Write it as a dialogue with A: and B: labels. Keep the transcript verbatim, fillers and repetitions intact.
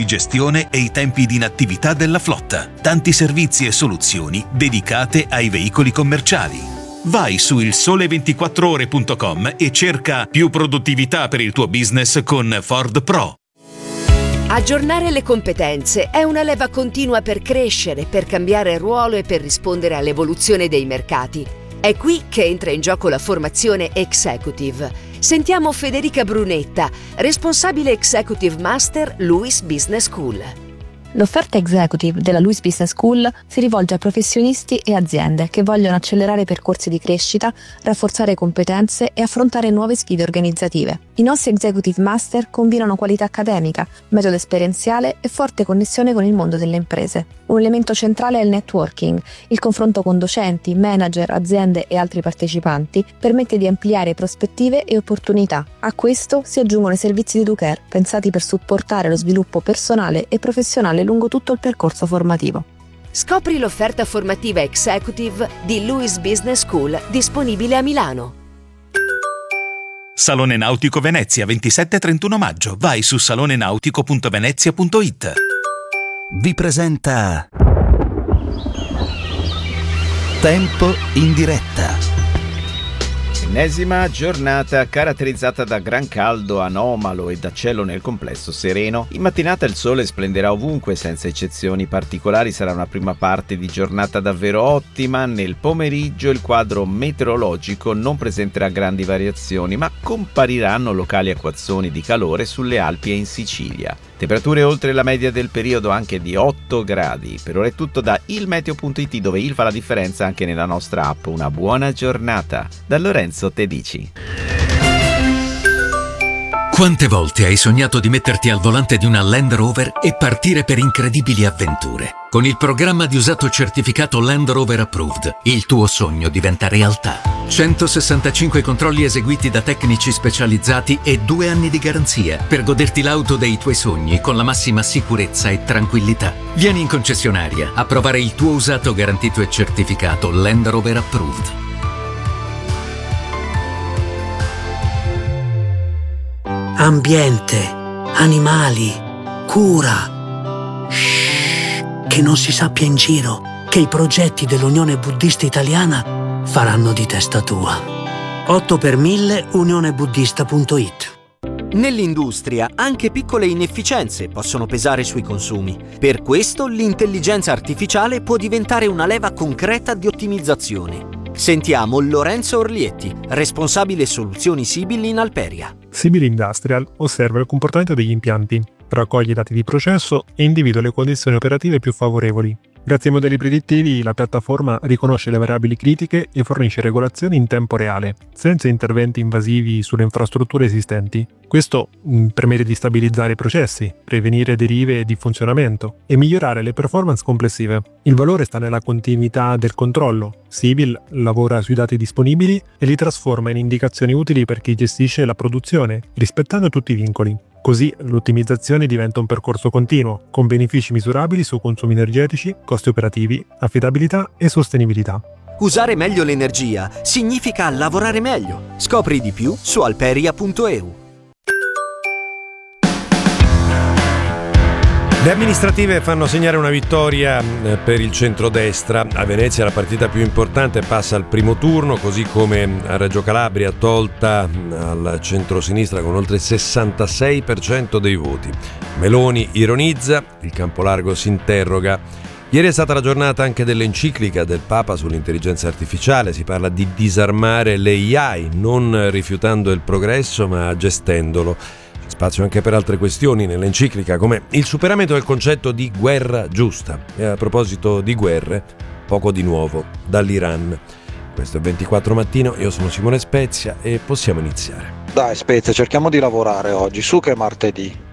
A: di gestione e i tempi di inattività della flotta. Tanti servizi e soluzioni dedicate ai veicoli commerciali. Vai su il sole ventiquattro ore punto com e cerca più produttività per il tuo business con Ford Pro.
B: Aggiornare le competenze è una leva continua per crescere, per cambiare ruolo e per rispondere all'evoluzione dei mercati. È qui che entra in gioco la formazione Executive. Sentiamo Federica Brunetta, responsabile Executive Master Lewis Business School.
C: L'offerta executive della Lewis Business School si rivolge a professionisti e aziende che vogliono accelerare percorsi di crescita, rafforzare competenze e affrontare nuove sfide organizzative. I nostri Executive Master combinano qualità accademica, metodo esperienziale e forte connessione con il mondo delle imprese. Un elemento centrale è il networking. Il confronto con docenti, manager, aziende e altri partecipanti permette di ampliare prospettive e opportunità. A questo si aggiungono i servizi di DoCare, pensati per supportare lo sviluppo personale e professionale lungo tutto il percorso formativo.
B: Scopri l'offerta formativa Executive di Lewis Business School, disponibile a Milano.
A: Salone Nautico Venezia, ventisette e trentuno maggio. Vai su salone nautico punto venezia punto it.
D: Vi presenta Tempo in diretta.
E: Ennesima giornata caratterizzata da gran caldo anomalo e da cielo nel complesso sereno. In mattinata il sole splenderà ovunque senza eccezioni particolari, sarà una prima parte di giornata davvero ottima. Nel pomeriggio il quadro meteorologico non presenterà grandi variazioni, ma compariranno locali acquazzoni di calore sulle Alpi e in Sicilia. Temperature oltre la media del periodo anche di otto gradi. Per ora è tutto da il meteo punto it, dove il fa la differenza anche nella nostra app. Una buona giornata. Da Lorenzo Tedici.
F: Quante volte hai sognato di metterti al volante di una Land Rover e partire per incredibili avventure? Con il programma di usato certificato Land Rover Approved, il tuo sogno diventa realtà. centosessantacinque controlli eseguiti da tecnici specializzati e due anni di garanzia per goderti l'auto dei tuoi sogni con la massima sicurezza e tranquillità. Vieni in concessionaria a provare il tuo usato garantito e certificato Land Rover Approved.
G: Ambiente, animali, cura. Shhh, che non si sappia in giro che i progetti dell'Unione Buddista Italiana faranno di testa tua. otto per mille unione buddista punto it.
H: Nell'industria anche piccole inefficienze possono pesare sui consumi. Per questo l'intelligenza artificiale può diventare una leva concreta di ottimizzazione. Sentiamo Lorenzo Orlietti, responsabile soluzioni Sibyl in Alperia.
I: Sibyl Industrial osserva il comportamento degli impianti, raccoglie i dati di processo e individua le condizioni operative più favorevoli. Grazie ai modelli predittivi, la piattaforma riconosce le variabili critiche e fornisce regolazioni in tempo reale, senza interventi invasivi sulle infrastrutture esistenti. Questo mh, permette di stabilizzare i processi, prevenire derive di funzionamento e migliorare le performance complessive. Il valore sta nella continuità del controllo. Sibyl lavora sui dati disponibili e li trasforma in indicazioni utili per chi gestisce la produzione, rispettando tutti i vincoli. Così l'ottimizzazione diventa un percorso continuo, con benefici misurabili su consumi energetici, costi operativi, affidabilità e sostenibilità.
H: Usare meglio l'energia significa lavorare meglio. Scopri di più su alperia punto e u.
J: Le amministrative fanno segnare una vittoria per il centrodestra. A Venezia la partita più importante passa al primo turno, così come a Reggio Calabria, tolta al centrosinistra con oltre il sessantasei per cento dei voti. Meloni ironizza, il campo largo si interroga. Ieri è stata la giornata anche dell'enciclica del Papa sull'intelligenza artificiale. Si parla di disarmare l'A I, non rifiutando il progresso ma gestendolo. Spazio anche per altre questioni nell'enciclica, come il superamento del concetto di guerra giusta. E a proposito di guerre, poco di nuovo dall'Iran. Questo è ventiquattro Mattino, io sono Simone Spezia e possiamo iniziare.
K: Dai Spezia, cerchiamo di lavorare oggi, su che è martedì.